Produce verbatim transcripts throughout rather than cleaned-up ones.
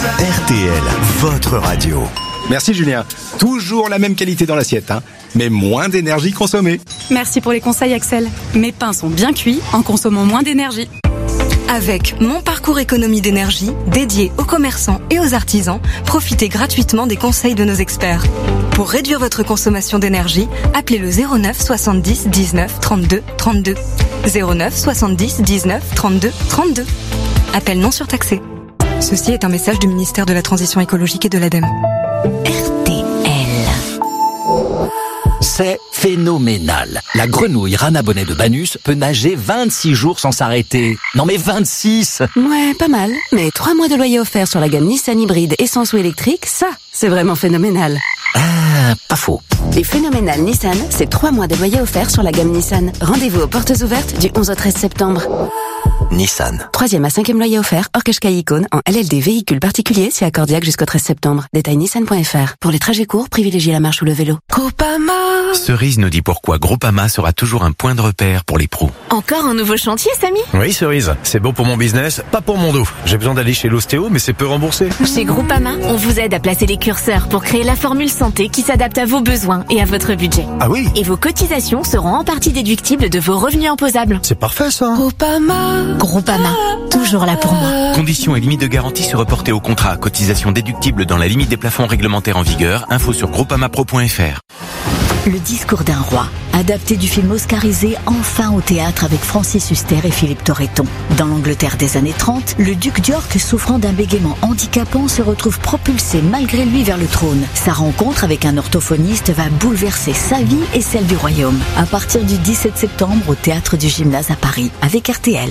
R T L, votre radio. Merci Julien. Toujours la même qualité dans l'assiette, hein, mais moins d'énergie consommée. Merci pour les conseils Axel. Mes pains sont bien cuits en consommant moins d'énergie. Avec Mon Parcours Économie d'énergie, dédié aux commerçants et aux artisans, profitez gratuitement des conseils de nos experts. Pour réduire votre consommation d'énergie, appelez le zéro neuf soixante-dix dix-neuf trente-deux trente-deux. zéro neuf soixante-dix dix-neuf trente-deux trente-deux. Appel non surtaxé. Ceci est un message du ministère de la Transition écologique et de l'ADEME. R T L. C'est phénoménal. La grenouille Rana Bonnet de Banus peut nager vingt-six jours sans s'arrêter. Non mais vingt-six! Ouais, pas mal. Mais trois mois de loyer offert sur la gamme Nissan hybride essence ou électrique, ça, c'est vraiment phénoménal. Ah, pas faux. Les phénoménales Nissan, c'est trois mois de loyer offert sur la gamme Nissan. Rendez-vous aux portes ouvertes du onze au treize septembre. Nissan. Troisième à cinquième loyer offert, hors Qashqai Icône, en L L D véhicule particulier, c'est accordiaque jusqu'au treize septembre. Détail nissan point f r. Pour les trajets courts, privilégiez la marche ou le vélo. Groupama. Cerise nous dit pourquoi Groupama sera toujours un point de repère pour les pros. Encore un nouveau chantier, Samy? Oui, Cerise. C'est bon pour mon business, pas pour mon dos. J'ai besoin d'aller chez l'ostéo, mais c'est peu remboursé. Chez Groupama, on vous aide à placer les curseurs pour créer la formule santé qui s'adapte à vos besoins et à votre budget. Ah oui? Et vos cotisations seront en partie déductibles de vos revenus imposables. C'est parfait, ça. Groupama. Groupama. Toujours là pour moi. Conditions et limites de garantie se reporter au contrat. Cotisation déductible dans la limite des plafonds réglementaires en vigueur. Info sur groupamapro point f r. Le discours d'un roi, adapté du film oscarisé Enfin au théâtre avec Francis Huster et Philippe Torreton. Dans l'Angleterre des années trente, le duc d'York, souffrant d'un bégaiement handicapant, se retrouve propulsé malgré lui vers le trône. Sa rencontre avec un orthophoniste va bouleverser sa vie et celle du royaume. À partir du dix-sept septembre au Théâtre du Gymnase à Paris, avec R T L.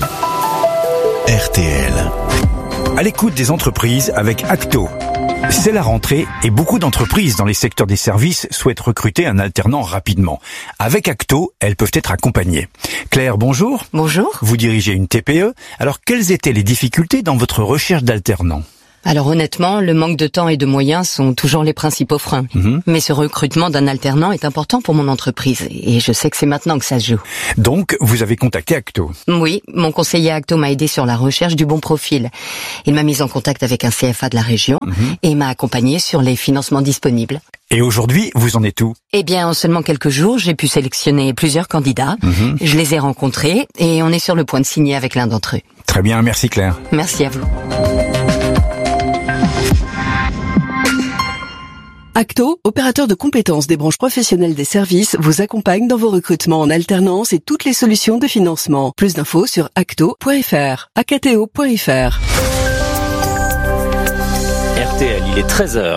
R T L. À l'écoute des entreprises avec Acto. C'est la rentrée et beaucoup d'entreprises dans les secteurs des services souhaitent recruter un alternant rapidement. Avec Acto, elles peuvent être accompagnées. Claire, bonjour. Bonjour. Vous dirigez une T P E. Alors, quelles étaient les difficultés dans votre recherche d'alternants ? Alors honnêtement, le manque de temps et de moyens sont toujours les principaux freins. Mmh. Mais ce recrutement d'un alternant est important pour mon entreprise et je sais que c'est maintenant que ça se joue. Donc, vous avez contacté Acto ? Oui, mon conseiller Acto m'a aidé sur la recherche du bon profil. Il m'a mis en contact avec un C F A de la région mmh. et m'a accompagné sur les financements disponibles. Et aujourd'hui, vous en êtes où ? Eh bien, en seulement quelques jours, j'ai pu sélectionner plusieurs candidats. Mmh. Je les ai rencontrés et on est sur le point de signer avec l'un d'entre eux. Très bien, merci Claire. Merci à vous. Acto, opérateur de compétences des branches professionnelles des services, vous accompagne dans vos recrutements en alternance et toutes les solutions de financement. Plus d'infos sur acto point f r, acto point f r. R T L, il est treize heures.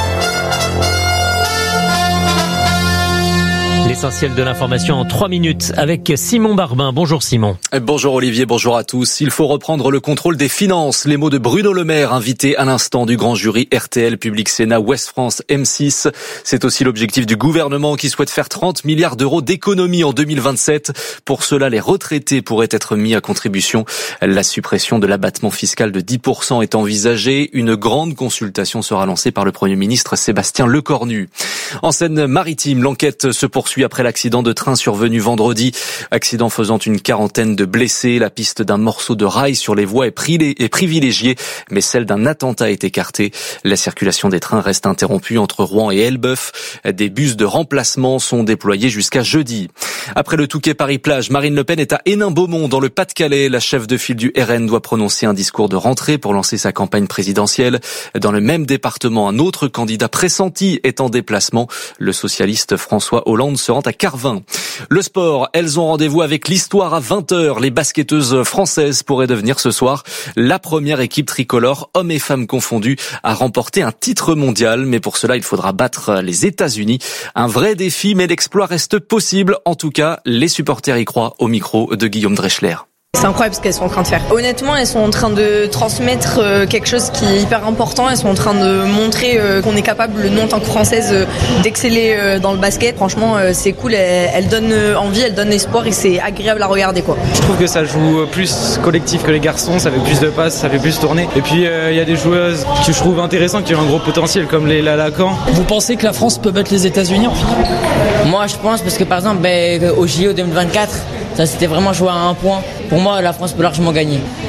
L'essentiel de l'information en trois minutes avec Simon Barbin. Bonjour Simon. Bonjour Olivier, bonjour à tous. Il faut reprendre le contrôle des finances. Les mots de Bruno Le Maire, invité à l'instant du grand jury R T L, Public Sénat, Ouest France, M six. C'est aussi l'objectif du gouvernement qui souhaite faire trente milliards d'euros d'économies en deux mille vingt-sept. Pour cela, les retraités pourraient être mis à contribution. La suppression de l'abattement fiscal de dix pour cent est envisagée. Une grande consultation sera lancée par le Premier ministre Sébastien Lecornu. En Seine-Maritime, l'enquête se poursuit après l'accident de train survenu vendredi. Accident faisant une quarantaine de blessés. La piste d'un morceau de rail sur les voies est privilégiée, mais celle d'un attentat est écartée. La circulation des trains reste interrompue entre Rouen et Elbeuf. Des bus de remplacement sont déployés jusqu'à jeudi. Après le Touquet Paris-Plage, Marine Le Pen est à Hénin-Beaumont, dans le Pas-de-Calais. La chef de file du R N doit prononcer un discours de rentrée pour lancer sa campagne présidentielle. Dans le même département, un autre candidat pressenti est en déplacement. Le socialiste François Hollande se rend à Carvin. Le sport, elles ont rendez-vous avec l'histoire à vingt heures. Les basketteuses françaises pourraient devenir ce soir la première équipe tricolore, hommes et femmes confondus, à remporter un titre mondial. Mais pour cela, il faudra battre les États-Unis. Un vrai défi, mais l'exploit reste possible. En tout cas, les supporters y croient, au micro de Guillaume Dreschler. C'est incroyable ce qu'elles sont en train de faire. Honnêtement, elles sont en train de transmettre quelque chose qui est hyper important. Elles sont en train de montrer qu'on est capable, nous en tant que Françaises, d'exceller dans le basket. Franchement, c'est cool. Elles donnent envie, elles donnent espoir et c'est agréable à regarder, quoi. Je trouve que ça joue plus collectif que les garçons. Ça fait plus de passes, ça fait plus tourner. Et puis, il euh, y a des joueuses que je trouve intéressantes, qui ont un gros potentiel, comme les Lalacan. Vous pensez que la France peut battre les États-Unis en finale ? Moi, je pense, parce que par exemple, ben, au J O deux mille vingt-quatre, ça c'était vraiment joué à un point. Pour moi, la France peut largement gagner.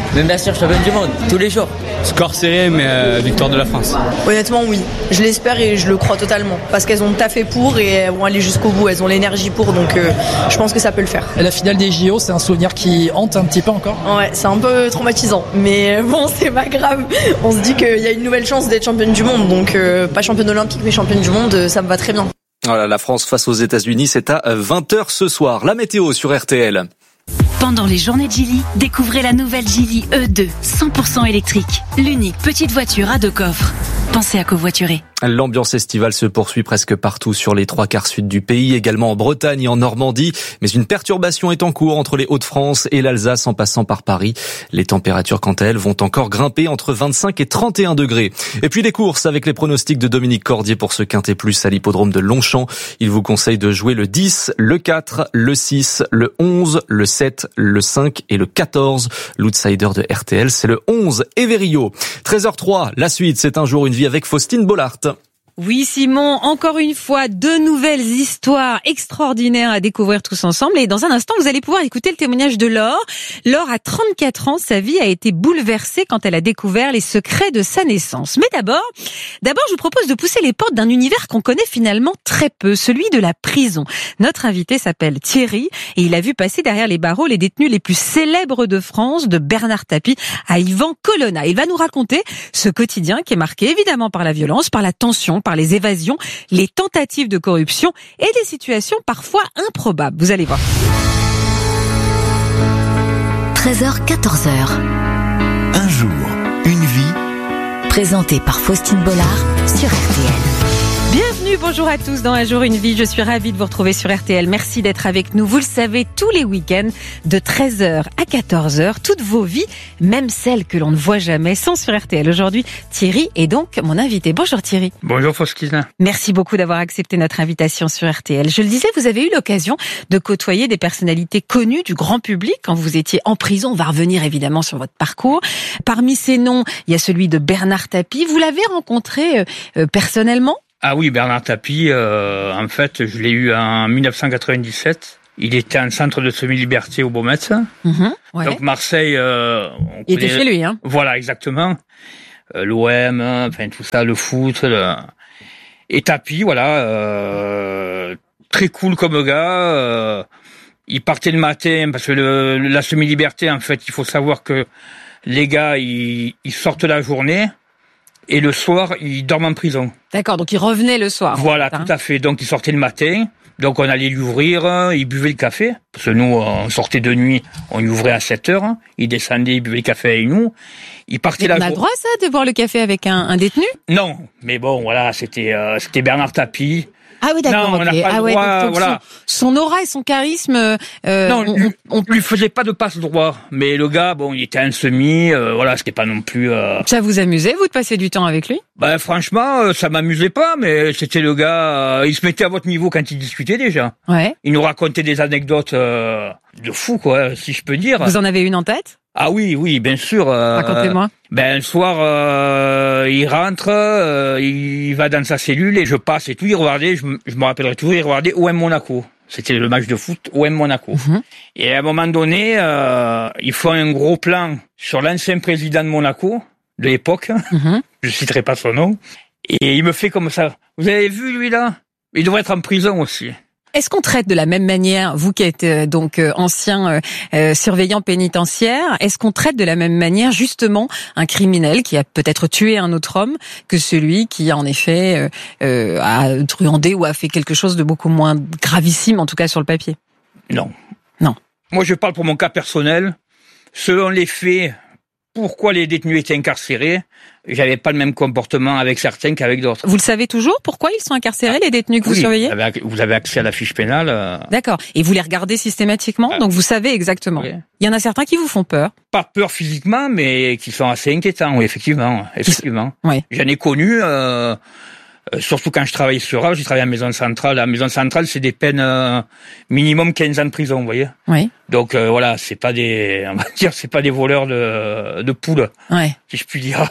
Mais bien sûr, champion du monde, tous les jours. Score serré, mais euh, victoire de la France. Honnêtement, oui. Je l'espère et je le crois totalement. Parce qu'elles ont taffé pour et elles vont aller jusqu'au bout. Elles ont l'énergie pour, donc euh, je pense que ça peut le faire. Et la finale des J O, c'est un souvenir qui hante un petit peu encore. Ouais, c'est un peu traumatisant. Mais bon, c'est pas grave. On se dit qu'il y a une nouvelle chance d'être championne du monde. Donc euh, pas championne olympique, mais championne du monde, ça me va très bien. Voilà, la France face aux États-Unis, c'est à vingt heures ce soir. La météo sur R T L. Pendant les journées de Geely, découvrez la nouvelle Geely E deux, cent pour cent électrique. L'unique petite voiture à deux coffres. Pensez à covoiturer. L'ambiance estivale se poursuit presque partout sur les trois quarts sud du pays, également en Bretagne et en Normandie. Mais une perturbation est en cours entre les Hauts-de-France et l'Alsace en passant par Paris. Les températures, quant à elles, vont encore grimper entre vingt-cinq et trente et un degrés. Et puis les courses avec les pronostics de Dominique Cordier pour ce Quintet Plus à l'hippodrome de Longchamp. Il vous conseille de jouer le dix, le quatre, le six, le onze, le sept, le cinq et le quatorze. L'outsider de R T L, c'est le onze, Everio. treize heures trois, la suite, c'est un jour une vie avec Faustine Bollard. Oui Simon, encore une fois, deux nouvelles histoires extraordinaires à découvrir tous ensemble. Et dans un instant, vous allez pouvoir écouter le témoignage de Laure. Laure a trente-quatre ans, sa vie a été bouleversée quand elle a découvert les secrets de sa naissance. Mais d'abord, d'abord, je vous propose de pousser les portes d'un univers qu'on connaît finalement très peu, celui de la prison. Notre invité s'appelle Thierry et il a vu passer derrière les barreaux les détenus les plus célèbres de France, de Bernard Tapie à Yvan Colonna. Il va nous raconter ce quotidien qui est marqué évidemment par la violence, par la tension, par les évasions, les tentatives de corruption et des situations parfois improbables. Vous allez voir. treize heures quatorze heures. Un jour, une vie. Présenté par Faustine Bollard sur R T L. Bienvenue, bonjour à tous dans Un jour une vie. Je suis ravie de vous retrouver sur R T L. Merci d'être avec nous. Vous le savez, tous les week-ends de treize heures à quatorze heures, toutes vos vies, même celles que l'on ne voit jamais, sont sur R T L. Aujourd'hui, Thierry est donc mon invité. Bonjour Thierry. Bonjour Faustine. Merci beaucoup d'avoir accepté notre invitation sur R T L. Je le disais, vous avez eu l'occasion de côtoyer des personnalités connues du grand public quand vous étiez en prison. On va revenir évidemment sur votre parcours. Parmi ces noms, il y a celui de Bernard Tapie. Vous l'avez rencontré euh, personnellement ? Ah oui, Bernard Tapie, euh, en fait, je l'ai eu en dix-neuf cent quatre-vingt-dix-sept. Il était en centre de semi-liberté au Beaumetz. Mmh, ouais. Donc Marseille... Euh, on il connaît... était chez lui, hein. Voilà, exactement. Euh, L'O M, enfin tout ça, le foot. Le... Et Tapie, voilà, euh, très cool comme gars. Euh, il partait le matin, parce que le, la semi-liberté, en fait, il faut savoir que les gars, ils, ils sortent la journée. Et le soir, il dorment en prison. D'accord, donc il revenait le soir. Voilà, en fait, hein. Tout à fait. Donc il sortait le matin, donc on allait lui ouvrir, il buvait le café. Parce que nous, on sortait de nuit, on lui ouvrait à sept heures, il descendait, il buvait le café avec nous. Il partait mais la on a le droit, ça, de boire le café avec un, un détenu ? Non, mais bon, voilà, c'était euh, c'était Bernard Tapie. Ah oui, d'accord. Non, on n'a okay. pas ah le ouais, droit, donc, voilà. Son, son aura et son charisme... Euh, non, on, on, on lui faisait pas de passe-droit. Mais le gars, bon, il était un semi, euh, voilà, c'était pas non plus... Euh... Ça vous amusait, vous, de passer du temps avec lui ? Ben, franchement, euh, ça m'amusait pas, mais c'était le gars... Euh, il se mettait à votre niveau quand il discutait, déjà. Ouais. Il nous racontait des anecdotes euh, de fou, quoi, si je peux dire. Vous en avez une en tête ? Ah oui, oui, bien sûr. Euh, Racontez-moi. Ben, le soir, euh, il rentre, euh, il va dans sa cellule et je passe et tout. Il regardait, je, je me rappellerai toujours, il regardait O M Monaco. C'était le match de foot O M Monaco. Mm-hmm. Et à un moment donné, euh, ils font un gros plan sur l'ancien président de Monaco de l'époque. Mm-hmm. Je citerai pas son nom. Et il me fait comme ça. Vous avez vu lui là ? Il devrait être en prison aussi. Est-ce qu'on traite de la même manière, vous qui êtes euh, donc euh, ancien euh, euh, surveillant pénitentiaire, est-ce qu'on traite de la même manière justement un criminel qui a peut-être tué un autre homme que celui qui en effet euh, euh, a truandé ou a fait quelque chose de beaucoup moins gravissime, en tout cas sur le papier ? Non. Non. Moi je parle pour mon cas personnel. Selon les faits, pourquoi les détenus étaient incarcérés, j'avais pas le même comportement avec certains qu'avec d'autres. Vous le savez toujours pourquoi ils sont incarcérés, les détenus que oui, vous surveillez ? vous avez, vous avez accès à la fiche pénale. Euh... D'accord. Et vous les regardez systématiquement, ah. donc vous savez exactement. Oui. Il y en a certains qui vous font peur. Pas peur physiquement, mais qui sont assez inquiétants, oui, effectivement. effectivement. Oui. J'en ai connu... Euh... Euh, surtout quand je travaillais sur Arles, j'ai travaillé à la maison centrale. La maison centrale, c'est des peines euh, minimum quinze ans de prison, vous voyez. Oui. Donc euh, voilà, c'est pas des, on va dire, c'est pas des voleurs de de poules, ouais. si je puis dire.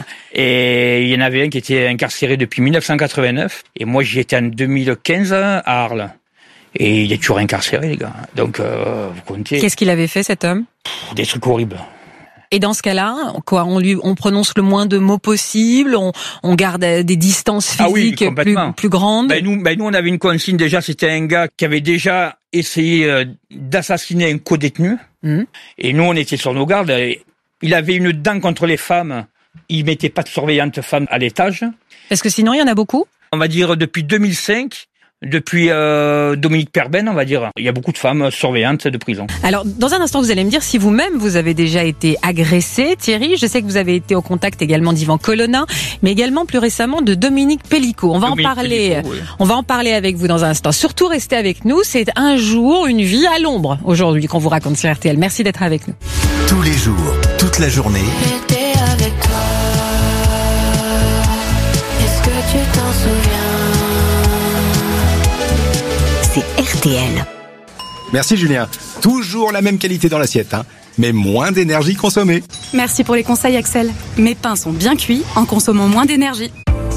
Et il y en avait un qui était incarcéré depuis dix-neuf cent quatre-vingt-neuf, et moi j'y étais en deux mille quinze à Arles. Et il est toujours incarcéré, les gars. Donc euh, vous comptez. Qu'est-ce qu'il avait fait, cet homme ? Des trucs horribles. Et dans ce cas-là, quoi, on lui, on prononce le moins de mots possible, on, on garde des distances physiques ah oui, plus, plus grandes. Ben nous, ben nous, on avait une consigne déjà. C'était un gars qui avait déjà essayé euh, d'assassiner un co-détenu. Mmh. Et nous, on était sur nos gardes. Il avait une dent contre les femmes. Il mettait pas de surveillante femme à l'étage. Parce que sinon, il y en a beaucoup. On va dire depuis deux mille cinq. Depuis euh, Dominique Perben, on va dire, il y a beaucoup de femmes surveillantes de prison. Alors, dans un instant, vous allez me dire si vous-même, vous avez déjà été agressé, Thierry. Je sais que vous avez été au contact également d'Yvan Colonna, mais également plus récemment de Dominique Pellicot. On va Dominique en parler. Pellicot, oui. On va en parler avec vous dans un instant. Surtout, restez avec nous. C'est un jour, une vie à l'ombre aujourd'hui qu'on vous raconte sur R T L. Merci d'être avec nous. Tous les jours, toute la journée. J'étais avec toi. Est-ce que tu t'en souviens? C'est R T L. Merci Julien. Toujours la même qualité dans l'assiette, hein, mais moins d'énergie consommée. Merci pour les conseils Axel. Mes pains sont bien cuits en consommant moins d'énergie.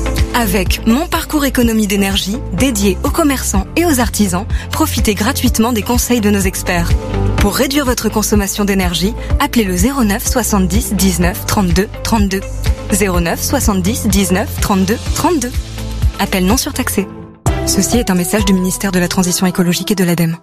Avec Mon Parcours Économie d'énergie, dédié aux commerçants et aux artisans, profitez gratuitement des conseils de nos experts. Pour réduire votre consommation d'énergie, appelez le zéro neuf soixante-dix dix-neuf trente-deux trente-deux. zéro neuf soixante-dix dix-neuf trente-deux trente-deux. Appel non surtaxé. Ceci est un message du ministère de la Transition écologique et de l'ADEME.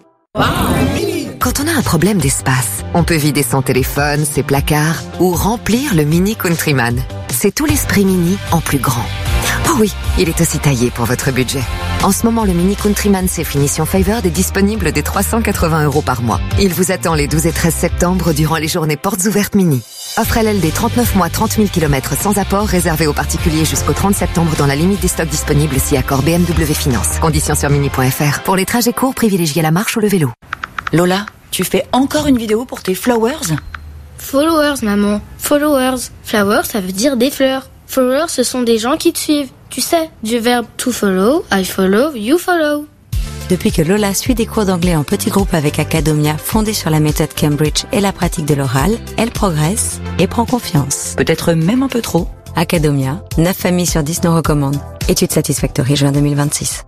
Quand on a un problème d'espace, on peut vider son téléphone, ses placards ou remplir le Mini Countryman. C'est tout l'esprit Mini en plus grand. Oh oui, il est aussi taillé pour votre budget. En ce moment, le Mini Countryman C Finition Favored est disponible dès trois cent quatre-vingts euros par mois. Il vous attend les douze et treize septembre durant les journées portes ouvertes Mini. Offre L L D trente-neuf mois, trente mille kilomètres sans apport, réservé aux particuliers jusqu'au trente septembre dans la limite des stocks disponibles si accord B M W Finance. Conditions sur mini point f r. Pour les trajets courts, privilégiez la marche ou le vélo. Lola, tu fais encore une vidéo pour tes flowers? Followers, maman. Followers. Flowers, ça veut dire des fleurs. Followers, ce sont des gens qui te suivent. Tu sais, du verbe to follow, I follow, you follow. Depuis que Lola suit des cours d'anglais en petits groupes avec Academia, fondée sur la méthode Cambridge et la pratique de l'oral, elle progresse et prend confiance. Peut-être même un peu trop. Academia, neuf familles sur dix nous recommandent. Étude Satisfactory, juin deux mille vingt-six.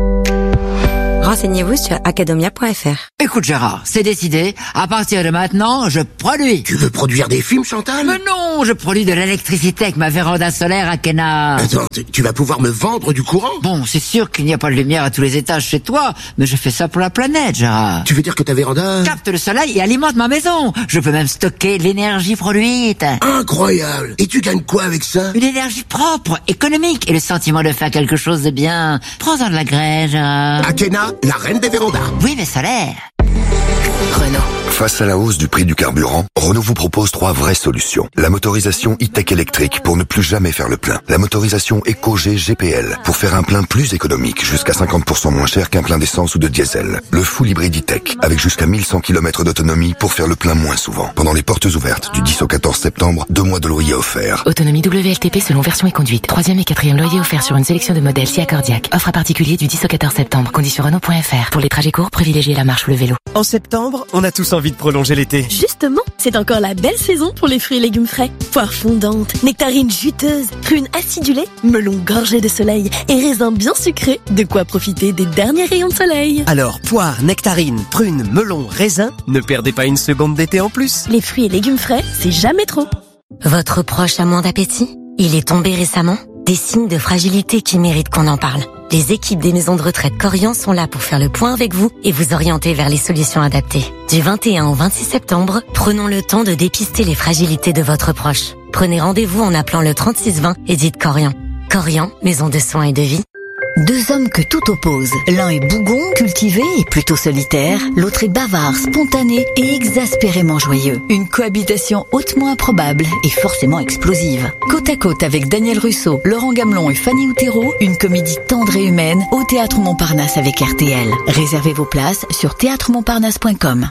Renseignez-vous sur academia point f r. Écoute Gérard, c'est décidé. À partir de maintenant, je produis. Tu veux produire des films, Chantal? Mais non, je produis de l'électricité avec ma véranda solaire à Kena. Attends, tu vas pouvoir me vendre du courant? Bon, c'est sûr qu'il n'y a pas de lumière à tous les étages chez toi, mais je fais ça pour la planète, Gérard. Tu veux dire que ta véranda capte le soleil et alimente ma maison. Je peux même stocker l'énergie produite. Incroyable. Et tu gagnes quoi avec ça? Une énergie propre, économique et le sentiment de faire quelque chose de bien. Prends-en de la graine, Gérard. À Kena, la reine des vérandas. Oui, mais solaire. Renault. Face à la hausse du prix du carburant, Renault vous propose trois vraies solutions. La motorisation e-tech électrique pour ne plus jamais faire le plein. La motorisation EcoG G P L pour faire un plein plus économique, jusqu'à cinquante pour cent moins cher qu'un plein d'essence ou de diesel. Le full hybride e-tech avec jusqu'à mille cent kilomètres d'autonomie pour faire le plein moins souvent. Pendant les portes ouvertes du dix au quatorze septembre, deux mois de loyer offerts. Autonomie W L T P selon version et conduite. Troisième et quatrième loyer offert sur une sélection de modèles si accordiaque. Offre à particulier du dix au quatorze septembre. Conditions Renault point f r. Pour les trajets courts, privilégiez la marche ou le vélo. En septembre, on a tous envie de prolonger l'été. Justement, c'est encore la belle saison pour les fruits et légumes frais. Poires fondantes, nectarines juteuses, prunes acidulées, melons gorgés de soleil et raisins bien sucrés. De quoi profiter des derniers rayons de soleil. Alors, poires, nectarines, prunes, melons, raisins, ne perdez pas une seconde d'été en plus. Les fruits et légumes frais, c'est jamais trop. Votre proche a moins d'appétit? Il est tombé récemment? Des signes de fragilité qui méritent qu'on en parle. Les équipes des maisons de retraite Corian sont là pour faire le point avec vous et vous orienter vers les solutions adaptées. Du vingt et un au vingt-six septembre, prenons le temps de dépister les fragilités de votre proche. Prenez rendez-vous en appelant le trente-six vingt et dites Corian. Corian, maison de soins et de vie. Deux hommes que tout oppose. L'un est bougon, cultivé et plutôt solitaire. L'autre est bavard, spontané et exaspérément joyeux. Une cohabitation hautement improbable et forcément explosive. Côte à côte avec Daniel Russo, Laurent Gamelon et Fanny Outero, une comédie tendre et humaine au Théâtre Montparnasse avec R T L. Réservez vos places sur théâtre montparnasse point com.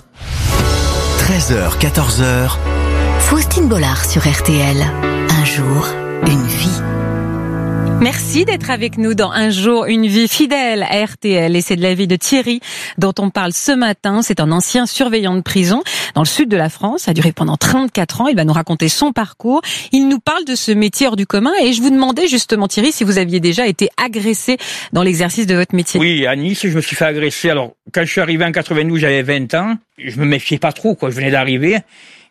treize heures, quatorze heures. Faustine Bollard sur R T L. Un jour, une vie. Merci d'être avec nous dans Un jour, une vie fidèle à R T L. Et c'est de la vie de Thierry dont on parle ce matin. C'est un ancien surveillant de prison dans le sud de la France. Ça a duré pendant trente-quatre ans. Il va nous raconter son parcours. Il nous parle de ce métier hors du commun. Et je vous demandais justement, Thierry, si vous aviez déjà été agressé dans l'exercice de votre métier. Oui, à Nice, je me suis fait agresser. Alors, quand je suis arrivé en quatre-vingt-douze, j'avais vingt ans. Je me méfiais pas trop, quoi. Je venais d'arriver.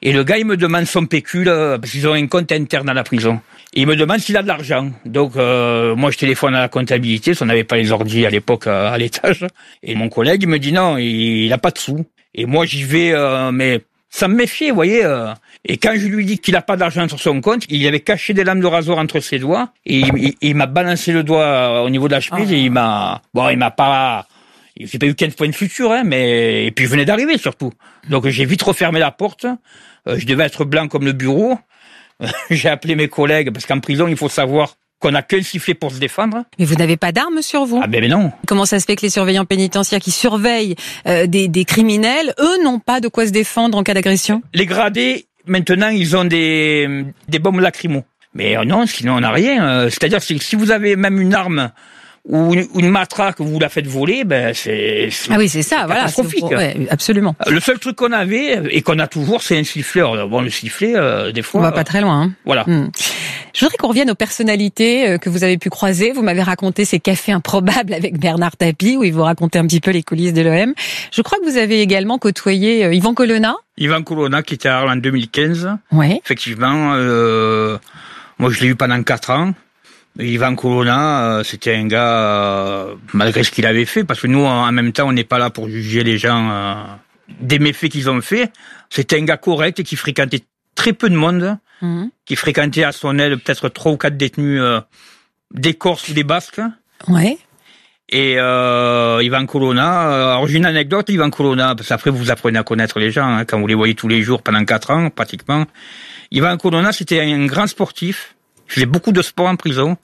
Et le gars, il me demande son pécule, parce qu'ils ont un compte interne à la prison. Et il me demande s'il a de l'argent. Donc, euh, moi, je téléphone à la comptabilité, parce qu'on n'avait pas les ordi à l'époque à, à l'étage. Et mon collègue, il me dit non, il, il a pas de sous. Et moi, j'y vais, euh, mais ça me méfiait, vous voyez. Euh. Et quand je lui dis qu'il a pas d'argent sur son compte, il avait caché des lames de rasoir entre ses doigts. Et il, il, il m'a balancé le doigt au niveau de la chemise oh. et il m'a... Bon, il m'a pas... J'ai pas eu quinze points de suture, hein, mais... Et puis je venais d'arriver, surtout. Donc j'ai vite refermé la porte. Euh, je devais être blanc comme le bureau. J'ai appelé mes collègues, parce qu'en prison, il faut savoir qu'on n'a qu'un sifflet pour se défendre. Mais vous n'avez pas d'armes sur vous? Ah ben, ben non. Comment ça se fait que les surveillants pénitentiaires qui surveillent euh, des, des criminels, eux, n'ont pas de quoi se défendre en cas d'agression? Les gradés, maintenant, ils ont des, des bombes lacrymo. Mais euh, non, sinon on n'a rien. Euh, c'est-à-dire que si vous avez même une arme ou une, une matraque, vous la faites voler, ben c'est, c'est ah oui, c'est ça, voilà, catastrophique. C'est, ouais, absolument. Le seul truc qu'on avait et qu'on a toujours, c'est un siffleur. Bon, le sifflet, euh, des fois. On va pas très loin. Hein. Voilà. Hum. Je voudrais qu'on revienne aux personnalités que vous avez pu croiser. Vous m'avez raconté ces cafés improbables avec Bernard Tapie, où il vous racontait un petit peu les coulisses de l'O M. Je crois que vous avez également côtoyé euh, Yvan Colonna. Yvan Colonna, qui était à Arles en deux mille quinze. Ouais. Effectivement, euh, moi je l'ai eu pendant quatre ans. Yvan Colonna, euh, c'était un gars, euh, malgré ce qu'il avait fait, parce que nous, en même temps, on n'est pas là pour juger les gens euh, des méfaits qu'ils ont fait. C'était un gars correct et qui fréquentait très peu de monde, mmh. qui fréquentait à son aile peut-être trois ou quatre détenus euh, des Corses ou des Basques. Ouais. Et euh, Yvan Colonna, euh, alors j'ai une anecdote, Yvan Colonna, parce qu'après vous apprenez à connaître les gens, hein, quand vous les voyez tous les jours pendant quatre ans, pratiquement. Yvan Colonna, c'était un grand sportif. Il faisait beaucoup de sport en prison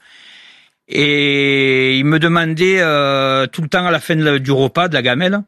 et il me demandait euh, tout le temps à la fin de, du repas, de la gamelle,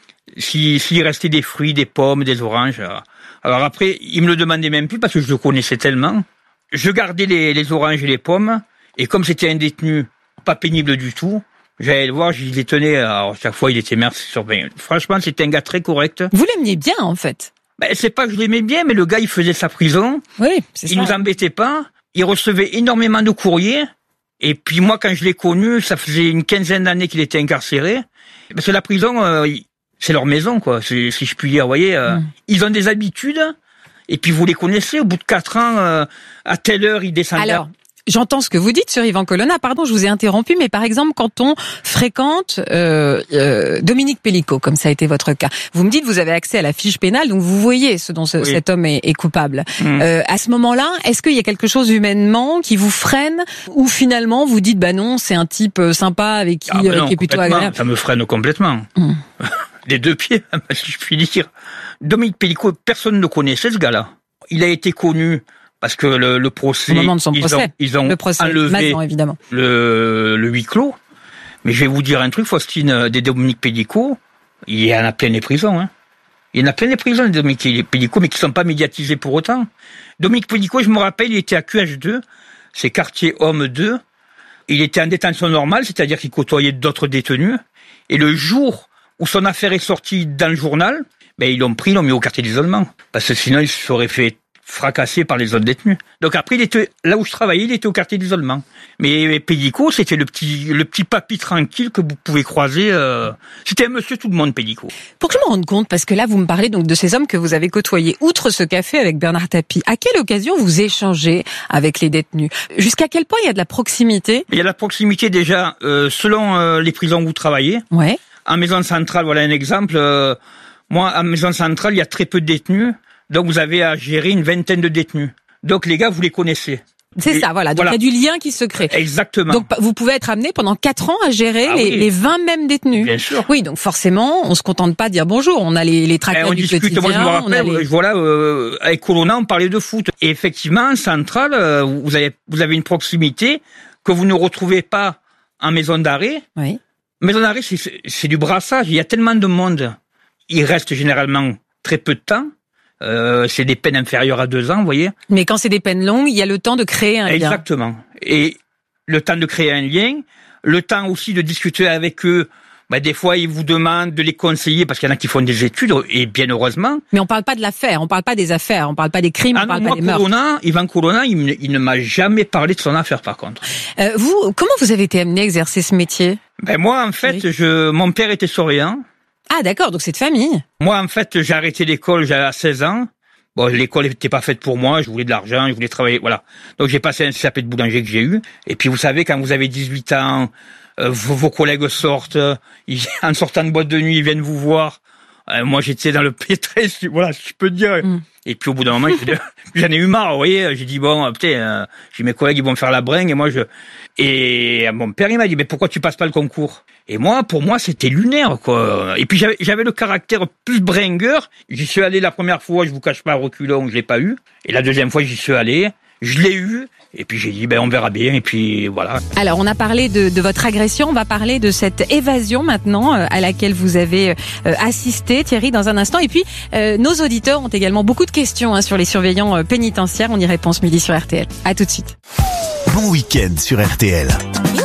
s'il, s'il restait des fruits, des pommes, des oranges. Alors après, il me le demandait même plus parce que je le connaissais tellement. Je gardais les, les oranges et les pommes et comme c'était un détenu pas pénible du tout, j'allais le voir, je les tenais. Alors chaque fois, il était merci sur ben, franchement, c'était un gars très correct. Vous l'aimiez bien en fait? Ben c'est pas que je l'aimais bien, mais le gars, il faisait sa prison. Oui, c'est il ça. nous embêtait pas. Il recevait énormément de courriers. Et puis moi, quand je l'ai connu, ça faisait une quinzaine d'années qu'il était incarcéré. Parce que la prison, euh, c'est leur maison, quoi, si, si je puis dire. Vous voyez, euh, mmh. ils ont des habitudes. Et puis vous les connaissez. Au bout de quatre ans, euh, à telle heure, ils descendent. Alors, j'entends ce que vous dites sur Yvan Colonna. Pardon, je vous ai interrompu, mais par exemple, quand on fréquente euh, euh, Dominique Pellicot, comme ça a été votre cas, vous me dites que vous avez accès à la fiche pénale, donc vous voyez ce dont ce, oui. cet homme est, est coupable. Mmh. Euh, à ce moment-là, est-ce qu'il y a quelque chose humainement qui vous freine, ou finalement vous dites bah non, c'est un type sympa avec qui, ah ben non, qui est plutôt agréable? Ça me freine complètement. Mmh. Les deux pieds, si je puis dire. Dominique Pellicot, personne ne connaissait ce gars-là. Il a été connu. Parce que le, le procès, au moment de son ils procès, ont, ils ont le procès, enlevé maintenant, évidemment. Le, le huis clos. Mais je vais vous dire un truc, Faustine, des Dominique Pellicot, il y en a plein les prisons. Hein. Il y en a plein les prisons, des Dominique Pellicot, mais qui ne sont pas médiatisés pour autant. Dominique Pellicot, je me rappelle, il était à Q H deux, c'est quartier homme deux. Il était en détention normale, c'est-à-dire qu'il côtoyait d'autres détenus. Et le jour où son affaire est sortie dans le journal, ben ils l'ont pris, ils l'ont mis au quartier d'isolement. Parce que sinon, il se serait fait fracassé par les autres détenus. Donc après, il était là où je travaillais, il était au quartier d'isolement. Mais Pellicot, c'était le petit, le petit papy tranquille que vous pouvez croiser. Euh... C'était un monsieur tout le monde, Pellicot. Pour que je me rende compte, parce que là, vous me parlez donc de ces hommes que vous avez côtoyés. Outre ce café avec Bernard Tapie, à quelle occasion vous échangez avec les détenus? Jusqu'à quel point il y a de la proximité? Il y a de la proximité déjà, euh, selon euh, les prisons où vous travaillez. Ouais. En maison centrale, voilà un exemple. Euh, moi, en maison centrale, il y a très peu de détenus. Donc vous avez à gérer une vingtaine de détenus. Donc les gars, vous les connaissez. C'est et ça, voilà. Donc voilà. Il y a du lien qui se crée. Exactement. Donc vous pouvez être amené pendant quatre ans à gérer ah, les, oui. les vingt mêmes détenus. Bien sûr. Oui, donc forcément, on se contente pas de dire bonjour. On a les, les tracas eh, on du discute, quotidien. Moi, je me rappelle, les... voilà, euh, avec Colonna, on parlait de foot. Et effectivement, en centrale, euh, vous avez, vous avez une proximité que vous ne retrouvez pas en maison d'arrêt. Oui. Maison d'arrêt, c'est, c'est du brassage. Il y a tellement de monde. Il reste généralement très peu de temps. Euh, c'est des peines inférieures à deux ans, vous voyez. Mais quand c'est des peines longues, il y a le temps de créer un lien. Exactement. Et le temps de créer un lien, le temps aussi de discuter avec eux. Bah, des fois, ils vous demandent de les conseiller parce qu'il y en a qui font des études, et bien heureusement. Mais on parle pas de l'affaire, on parle pas des affaires, on parle pas des crimes, ah on parle non, pas moi, des meurtres. Colonna, Yvan Colonna, il, il ne m'a jamais parlé de son affaire, par contre. Euh, vous, comment vous avez été amené à exercer ce métier? Ben moi, en fait, oui. je, mon père était surveillant. Ah d'accord, donc c'est de famille. Moi, en fait, j'ai arrêté l'école, j'avais seize ans. Bon, l'école n'était pas faite pour moi, je voulais de l'argent, je voulais travailler, voilà. Donc j'ai passé un C A P de boulanger que j'ai eu. Et puis vous savez, quand vous avez dix-huit ans, euh, vos, vos collègues sortent, ils, en sortant de boîte de nuit, ils viennent vous voir. Euh, moi j'étais dans le pétrin, voilà, si je peux dire. Mm. Et puis au bout d'un moment, j'en ai eu marre, vous voyez. J'ai dit bon, putain, euh, j'ai mes collègues, ils vont me faire la bringue, et moi je. Et mon père il m'a dit mais pourquoi tu passes pas le concours? Et moi, pour moi, c'était lunaire, quoi. Et puis j'avais, j'avais le caractère plus bringueur. J'y suis allé la première fois, je vous cache pas, reculons, je l'ai pas eu. Et la deuxième fois, j'y suis allé, je l'ai eu. Et puis j'ai dit ben on verra bien. Et puis voilà. Alors on a parlé de, de votre agression, on va parler de cette évasion maintenant euh, à laquelle vous avez euh, assisté, Thierry, dans un instant. Et puis euh, nos auditeurs ont également beaucoup de questions hein, sur les surveillants euh, pénitentiaires. On y répond ce midi sur R T L. À tout de suite. Bon week-end sur R T L.